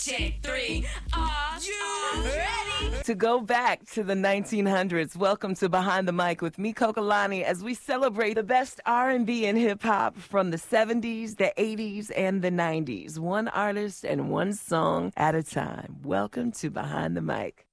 check three. Are you ready? To go back to the 1900s, welcome to Behind the Mic with me, Kokalani, as we celebrate the best R&B and hip-hop from the 70s, the 80s, and the 90s. One artist and one song at a time. Welcome to Behind the Mic.